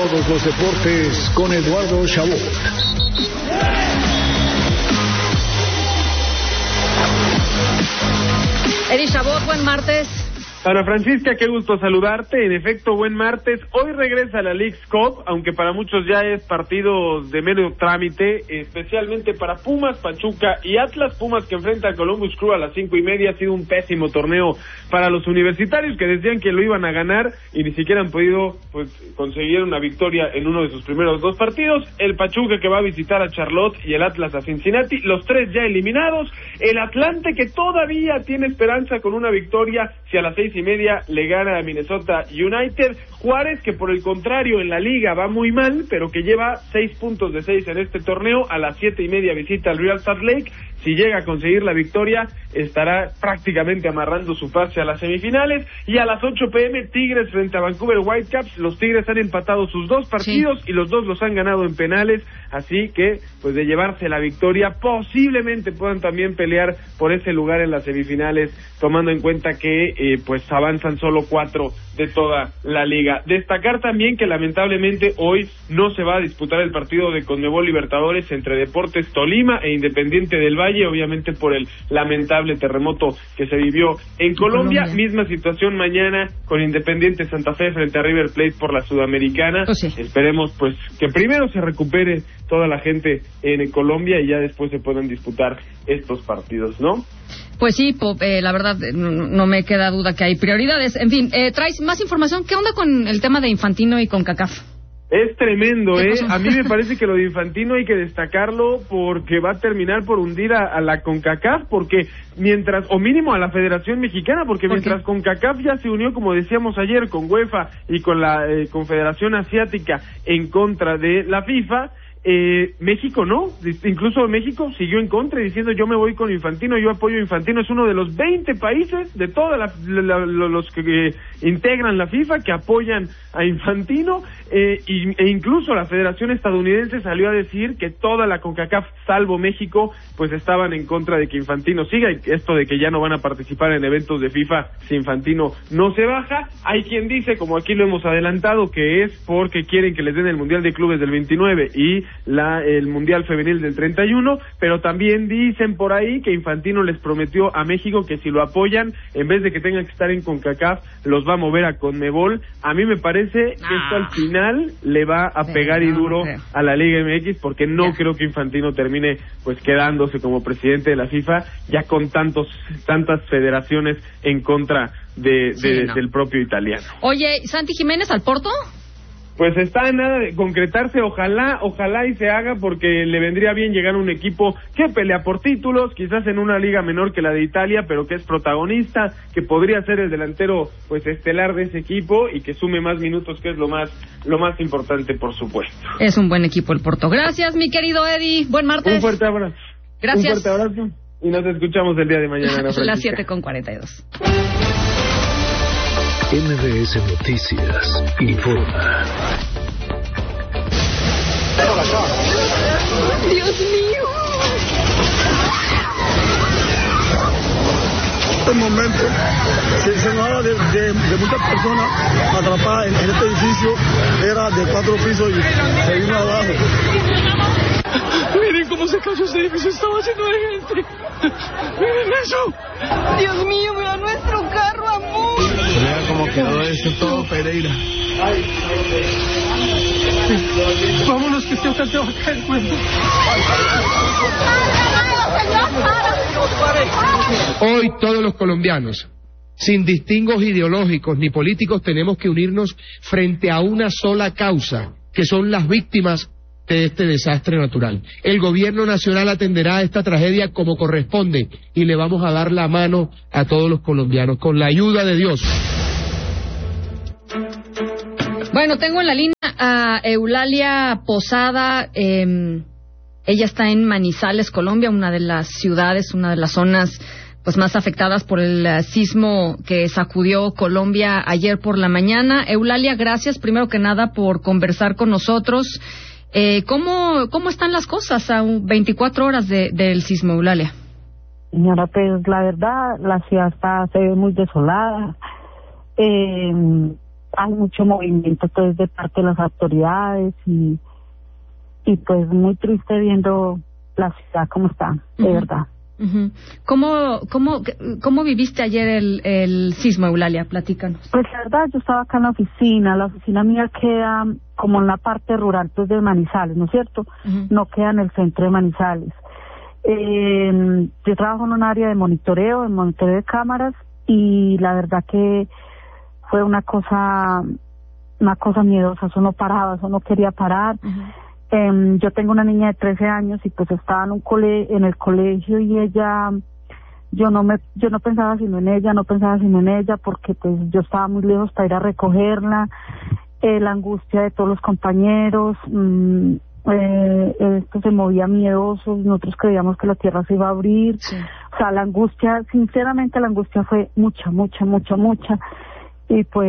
Todos los deportes con Eduardo Chabot. Eddie Chabot, buen martes. Ana Francisca, qué gusto saludarte. En efecto, buen martes. Hoy regresa la Leagues Cup, aunque para muchos ya es partido de medio trámite, especialmente para Pumas, Pachuca y Atlas. Pumas que enfrenta a Columbus Crew a las 5:30. Ha sido un pésimo torneo para los universitarios, que decían que lo iban a ganar y ni siquiera han podido conseguir una victoria en uno de sus primeros dos partidos. El Pachuca que va a visitar a Charlotte y el Atlas a Cincinnati, los tres ya eliminados. El Atlante que todavía tiene esperanza con una victoria si a las 6:30 le gana a Minnesota United. Juárez, que por el contrario en la liga va muy mal, pero que lleva 6 puntos de 6 en este torneo. A las 7:30 visita al Real Salt Lake. Si llega a conseguir la victoria, estará prácticamente amarrando su pase a las semifinales. Y a las 8 p.m, Tigres frente a Vancouver Whitecaps. Los Tigres han empatado sus dos partidos y los dos los han ganado en penales. Así que, de llevarse la victoria, posiblemente puedan también pelear por ese lugar en las semifinales, tomando en cuenta que, avanzan solo 4 de toda la liga. Destacar también que lamentablemente hoy no se va a disputar el partido de Conmebol Libertadores entre Deportes Tolima e Independiente del Valle, obviamente por el lamentable terremoto que se vivió en Colombia. Misma situación mañana con Independiente Santa Fe frente a River Plate por la Sudamericana. Esperemos que primero se recupere toda la gente en Colombia y ya después se puedan disputar estos partidos, ¿no? Pues sí, la verdad no me queda duda que hay prioridades. En fin, traes más información. ¿Qué onda con el tema de Infantino y CONCACAF? Es tremendo, A mí me parece que lo de Infantino hay que destacarlo porque va a terminar por hundir a la CONCACAF, porque o mínimo a la Federación Mexicana, porque mientras CONCACAF ya se unió, como decíamos ayer, con UEFA y con la Confederación Asiática en contra de la FIFA, México no, incluso México siguió en contra diciendo yo me voy con Infantino, yo apoyo a Infantino. Es uno de los 20 países de todos los que integran la FIFA que apoyan a Infantino, e incluso la Federación Estadounidense salió a decir que toda la CONCACAF salvo México estaban en contra de que Infantino siga, y esto de que ya no van a participar en eventos de FIFA si Infantino no se baja. Hay quien dice, como aquí lo hemos adelantado, que es porque quieren que les den el Mundial de Clubes del 29 y el Mundial Femenil del 31, pero también dicen por ahí que Infantino les prometió a México que si lo apoyan, en vez de que tengan que estar en CONCACAF, los va a mover a CONMEBOL. A mí me parece que esto al final le va a pegar y duro a la Liga MX, porque no creo que Infantino termine quedándose como presidente de la FIFA, ya con tantas federaciones en contra del propio italiano. Oye, ¿Santi Jiménez al Porto? Pues está en nada de concretarse, ojalá y se haga, porque le vendría bien llegar a un equipo que pelea por títulos, quizás en una liga menor que la de Italia, pero que es protagonista, que podría ser el delantero estelar de ese equipo y que sume más minutos, que es lo más importante, por supuesto. Es un buen equipo el Porto. Gracias, mi querido Eddie. Buen martes. Un fuerte abrazo. Gracias. Un fuerte abrazo y nos escuchamos el día de mañana. Las 7:42. MBS Noticias informa. Dios mío. Este momento se hablaba de muchas personas atrapadas en este edificio. Era de 4 pisos y se vino abajo. Miren cómo se cayó ese edificio, estaba lleno de gente. Miren eso. Dios mío, mira nuestro carro, amor. Mira cómo quedó eso todo, Pereira. Vámonos, que este hotel te va a caer cuenta. Hoy todos los colombianos, sin distingos ideológicos ni políticos, tenemos que unirnos frente a una sola causa, que son las víctimas de este desastre natural. El gobierno nacional atenderá a esta tragedia como corresponde y le vamos a dar la mano a todos los colombianos, con la ayuda de Dios. Bueno, tengo en la línea a Eulalia Posada. Ella está en Manizales, Colombia, una de las ciudades, una de las zonas más afectadas por el sismo que sacudió Colombia ayer por la mañana. Eulalia, gracias primero que nada por conversar con nosotros. ¿Cómo están las cosas a 24 horas del sismo, Eulalia? Señora, pues la verdad, la ciudad se ve muy desolada. hay mucho movimiento pues de parte de las autoridades y pues muy triste viendo la ciudad como está, de verdad. Uh-huh. ¿Cómo viviste ayer el sismo, Eulalia? Platícanos. Pues la verdad, yo estaba acá en la oficina mía queda como en la parte rural pues de Manizales, ¿no es cierto? Uh-huh. No queda en el centro de Manizales. Yo trabajo en un área de monitoreo de cámaras, y la verdad que fue una cosa miedosa, eso no paraba, eso no quería parar. Uh-huh. Yo tengo una niña de 13 años y pues estaba en el colegio, y ella, yo no pensaba sino en ella, porque pues yo estaba muy lejos para ir a recogerla, la angustia de todos los compañeros, esto se movía miedoso, nosotros creíamos que la tierra se iba a abrir. Sí. O sea, la angustia, sinceramente la angustia fue mucha, y pues